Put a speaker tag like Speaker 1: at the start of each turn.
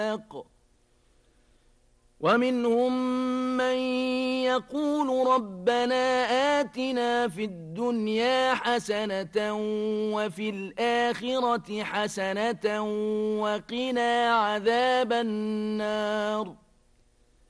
Speaker 1: ومنهم من يقول ربنا آتنا في الدنيا حسنة وفي الآخرة حسنة وقنا عذاب النار